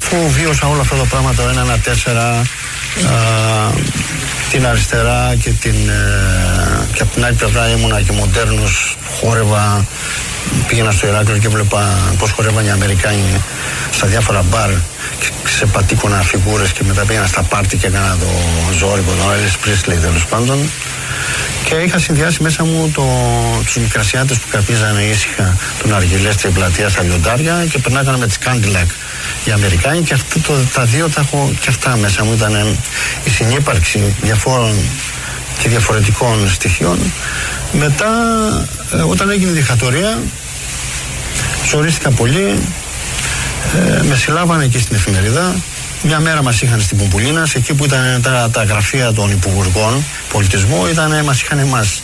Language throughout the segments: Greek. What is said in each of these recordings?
αφού βίωσα όλα αυτά τα πράγματα το 1-1-4, την αριστερά και από την άλλη πλευρά ήμουνα και μοντέρνος, χόρευα, πήγαινα στο Ηράκλειο και βλέπα πως χορεύαν οι Αμερικάνοι στα διάφορα μπαρ και ξεπατήκωνα φιγούρες και μετά πήγαινα στα πάρτι και έκανα το ζόρικο, τον Elvis Presley τέλος πάντων. Και είχα συνδυάσει μέσα μου τους μικρασιάτες που καπίζανε ήσυχα τον αργυλές στην πλατεία στα λιοντάρια και περνάγανε με τις Cadillac οι Αμερικάνοι, και τα δύο τα έχω και αυτά μέσα μου. Ήταν η συνύπαρξη διαφόρων και διαφορετικών στοιχείων. Μετά, όταν έγινε η δικτατορία, ζορίστηκα πολύ, με συλλάβανε εκεί στην εφημερίδα. Μια μέρα μας είχαν στην Πουμπουλίνας, εκεί που ήταν τα γραφεία των Υπουργών Πολιτισμού, μας είχαν εμάς.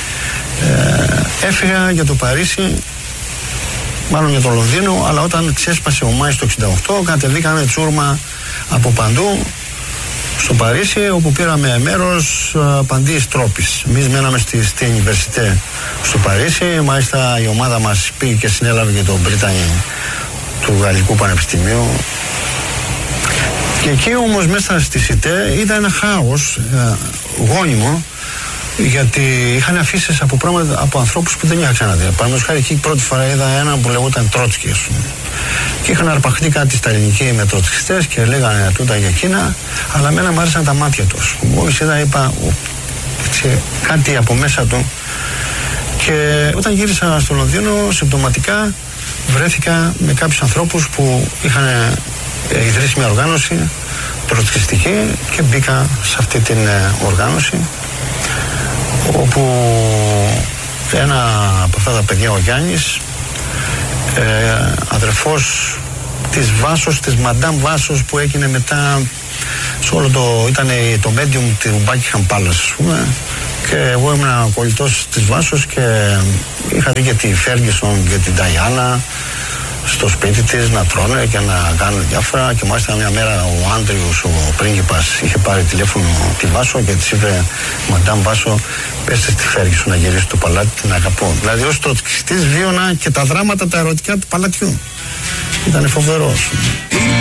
Έφυγα για το Παρίσι, μάλλον για το Λονδίνο, αλλά όταν ξέσπασε ο Μάης το 68, κατεβήκαμε τσούρμα από παντού στο Παρίσι, όπου πήραμε μέρος παντής τρόπης. Εμείς μέναμε στη Université στο Παρίσι, μάλιστα η ομάδα μας πήγε και συνέλαβε και τον Πρίτανη του Γαλλικού Πανεπιστημίου. Και εκεί όμως μέσα στη ΣΥΤΕ είδα ένα χάος γόνιμο, γιατί είχαν αφήσεις από ανθρώπους που δεν είχα ξαναδεί. Παραδείγματος χάρη, εκεί πρώτη φορά είδα έναν που λεγόταν Τρότσκι, ας πούμε. Και είχαν αρπαχτεί κάτι στα ελληνική με τροτσκιστές και λέγανε τούτα για εκείνα, αλλά εμένα μου άρεσαν τα μάτια τους. Μόλις είδα, είπα κάτι από μέσα του. Και όταν γύρισα στο Λονδίνο, συμπτωματικά βρέθηκα με κάποιους ανθρώπους που είχαν ιδρύσει μια οργάνωση τροτσκιστική και μπήκα σε αυτή την οργάνωση, όπου ένα από αυτά τα παιδιά, ο Γιάννης, αδερφός της Βάσος, της Μαντάμ Βάσος, που έγινε μετά σε όλο ήταν το medium του Buckingham Palace, ας πούμε, και εγώ ήμουν κολλητός της Βάσος και είχα δει και τη Φέργισον και την Νταϊάννα στο σπίτι της να τρώνε και να κάνουν διάφορα, και μάλιστα μια μέρα ο Άντριος, ο πρίγκιπας, είχε πάρει τηλέφωνο τη Βάσο και της είπε, Μαντάμ Βάσο, πέστε στη Φέργισον να γυρίσει το παλάτι, την αγαπώ. Δηλαδή ως τροτσκιστής βίωνα και τα δράματα τα ερωτικά του παλατιού. Ήταν φοβερός.